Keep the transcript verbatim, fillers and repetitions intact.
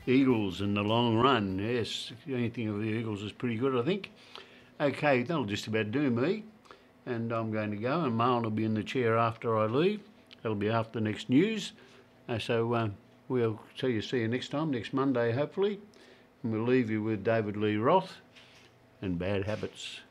Eagles in the long run. Yes, anything of the Eagles is pretty good, I think. Okay, that'll just about do me. And I'm going to go, and Marlon will be in the chair after I leave. That'll be after the next news. Uh, so uh, we'll see you, see you next time, next Monday, hopefully. And we'll leave you with David Lee Roth and Bad Habits.